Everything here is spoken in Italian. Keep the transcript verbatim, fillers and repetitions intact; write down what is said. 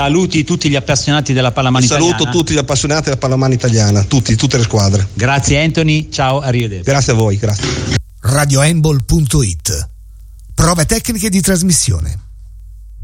Saluti tutti gli appassionati della pallamano Saluto italiana. tutti gli appassionati della pallamano italiana, tutti, tutte le squadre. Grazie Anthony, ciao, arrivederci. Grazie a voi, grazie. radio handball punto it. Prove tecniche di trasmissione.